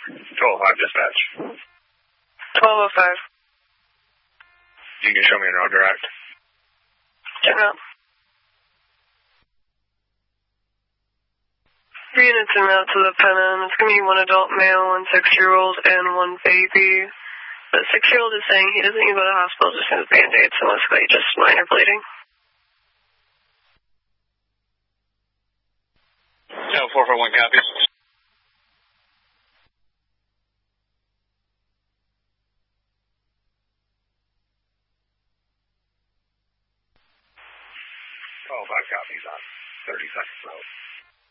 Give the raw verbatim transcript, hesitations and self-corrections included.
twelve oh five dispatch. twelve oh five. You can show me an road direct. Check out. Three units in out to the Pennon. It's going to be one adult male, one six-year-old, and one baby. The six-year-old is saying he doesn't need to go to the hospital, just needs Band-Aids, so mostly just minor bleeding. No, four four one copies. twelve oh five copies on thirty seconds out.